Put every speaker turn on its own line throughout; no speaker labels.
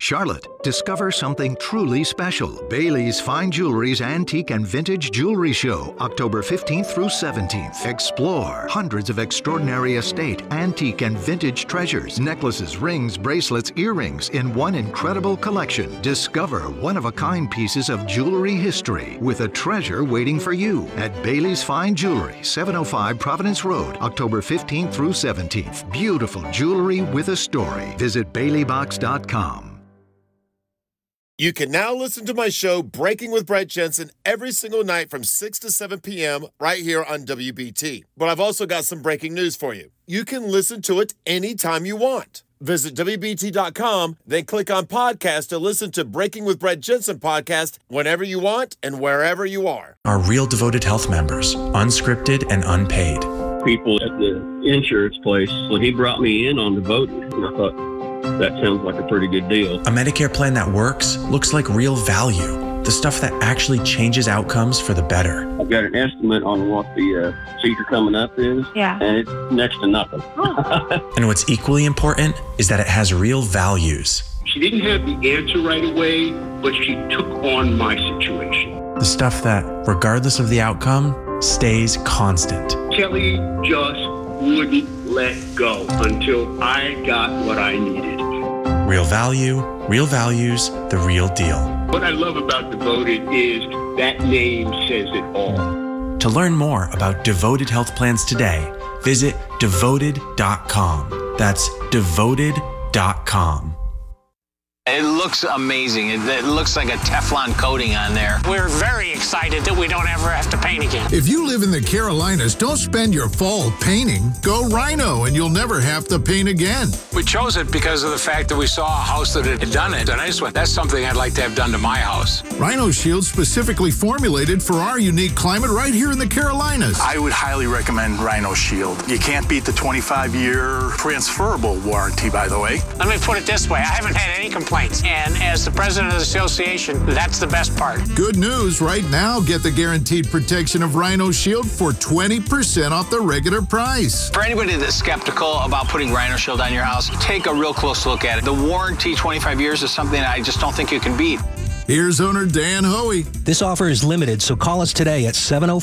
Charlotte, discover something truly special. Bailey's Fine Jewelry's Antique and Vintage Jewelry Show, October 15th through 17th. Explore hundreds of extraordinary estate, antique, and vintage treasures. Necklaces, rings, bracelets, earrings in one incredible collection. Discover one-of-a-kind pieces of jewelry history with a treasure waiting for you at Bailey's Fine Jewelry, 705 Providence Road, October 15th through 17th. Beautiful jewelry with a story. Visit BaileyBox.com.
You can now listen to my show, Breaking with Brett Jensen, every single night from 6 to 7 p.m. right here on WBT. But I've also got some breaking news for you. You can listen to it anytime you want. Visit WBT.com, then click on podcast to listen to Breaking with Brett Jensen podcast whenever you want and wherever you are.
Our Real Devoted Health members, unscripted and unpaid.
People at the insurance place, when he brought me in on Devoted, and I thought, that sounds like a pretty good deal.
A Medicare plan that works looks like real value. The stuff that actually changes outcomes for the better.
I've got an estimate on what the procedure coming up is.
Yeah.
And it's next to nothing.
And what's equally important is that it has real values.
She didn't have the answer right away, but she took on my situation.
The stuff that, regardless of the outcome, stays constant.
Kelly just wouldn't let go until I got what I needed.
Real value, real values, the real deal.
What I love about Devoted is that name says it all.
To learn more about Devoted Health Plans today, visit Devoted.com. That's Devoted.com.
It looks amazing. It looks like a Teflon coating on there.
We're very excited that we don't ever have to paint again.
If you live in the Carolinas, don't spend your fall painting. Go Rhino and you'll never have to paint again.
We chose it because of the fact that we saw a house that had done it, and I just went, that's something I'd like to have done to my house.
Rhino Shield specifically formulated for our unique climate right here in the Carolinas.
I would highly recommend Rhino Shield. You can't beat the 25-year transferable warranty, by the way.
Let me put it this way. I haven't had any complaints. And as the president of the association, that's the best part.
Good news. Right now, get the guaranteed protection of Rhino Shield for 20% off the regular price.
For anybody that's skeptical about putting Rhino Shield on your house, take a real close look at it. The warranty, 25 years, is something I just don't think you can beat.
Here's owner Dan Hoey.
This offer is limited, so call us today at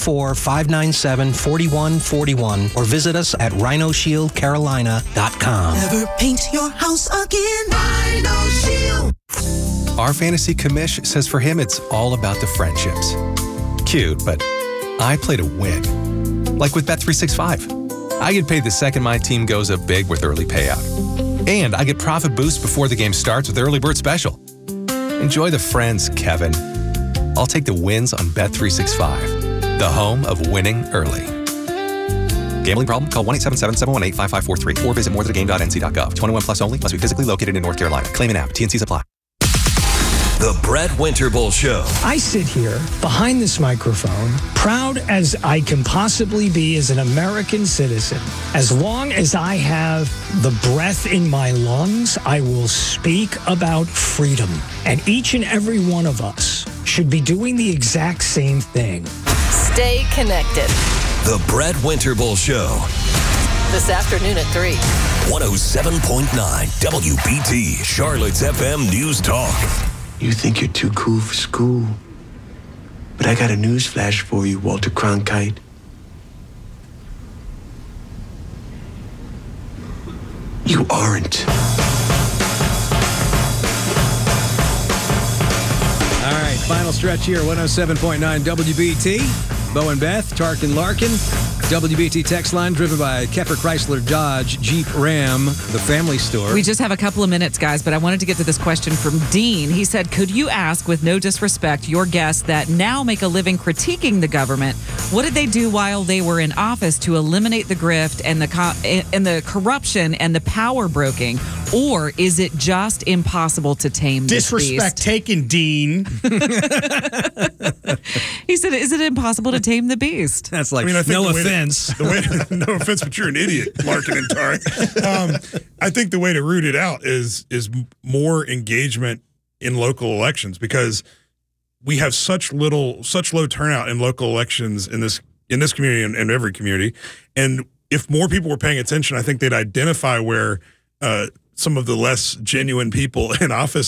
704-597-4141 or visit us at rhinoshieldcarolina.com.
Never paint your house again. Rhino Shield.
Our fantasy commish says for him it's all about the friendships. Cute, but I play to win. Like with Bet365. I get paid the second my team goes up big with early payout. And I get profit boost before the game starts with Early Bird Special. Enjoy the friends, Kevin. I'll take the wins on Bet365, the home of winning early. Gambling problem? Call 1-877-718-5543 or visit morethanagame.nc.gov. 21 plus only. Must be physically located in North Carolina. Claim an app. T&Cs apply.
The Brett Winterble Show.
I sit here behind this microphone, proud as I can possibly be as an American citizen. As long as I have the breath in my lungs, I will speak about freedom. And each and every one of us should be doing the exact same thing.
Stay connected.
The Brett Winterble Show.
This afternoon at 3.
107.9 WBT, Charlotte's FM News Talk.
You think you're too cool for school. But I got a news flash for you, Walter Cronkite. You aren't.
All right, final stretch here, 107.9 WBT. Bo and Beth, Tarkin Larkin. WBT text line driven by Keffer Chrysler Dodge Jeep Ram, the family store.
We just have a couple of minutes, guys, but I wanted to get to this question from Dean. He said, could you ask, with no disrespect, your guests that now make a living critiquing the government, what did they do while they were in office to eliminate the grift and the corruption and the power broking? Or is it just impossible to tame this
Disrespect
beast?
taken, Dean.
He said, is it impossible to tame the beast?
That's like,
I think
no
offense.
No
offense, but you're an idiot, Larkin and Tark. I think the way to root it out is more engagement in local elections, because we have such low turnout in local elections in this community and every community. And if more people were paying attention, I think they'd identify where some of the less genuine people in office